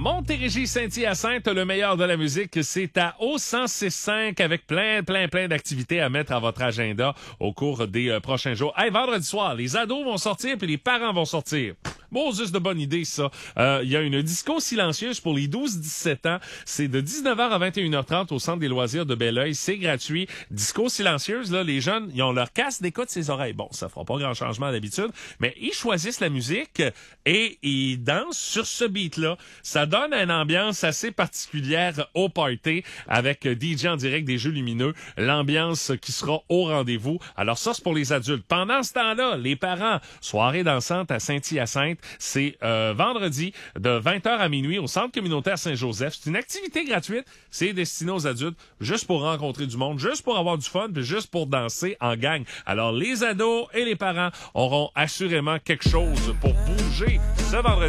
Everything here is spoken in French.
Montérégie, Saint-Hyacinthe, le meilleur de la musique, c'est à O1065 avec plein d'activités à mettre à votre agenda au cours des prochains jours. Hey, vendredi soir, les ados vont sortir puis les parents vont sortir. Bon, juste de bonne idée, ça. Il y a une disco silencieuse pour les 12-17 ans. C'est de 19h à 21h30 au Centre des loisirs de Belleuil. C'est gratuit. Disco silencieuse, là, les jeunes, ils ont leur casque d'écoute ses oreilles. Bon, ça fera pas grand changement d'habitude, mais ils choisissent la musique et ils dansent sur ce beat-là. Ça donne une ambiance assez particulière au party avec DJ en direct des Jeux Lumineux. L'ambiance qui sera au rendez-vous. Alors ça, c'est pour les adultes. Pendant ce temps-là, les parents, soirée dansante à Saint-Hyacinthe. C'est vendredi de 20h à minuit au Centre communautaire Saint-Joseph. C'est une activité gratuite. C'est destiné aux adultes, juste pour rencontrer du monde, juste pour avoir du fun, puis juste pour danser en gang. Alors, les ados et les parents auront assurément quelque chose pour bouger ce vendredi.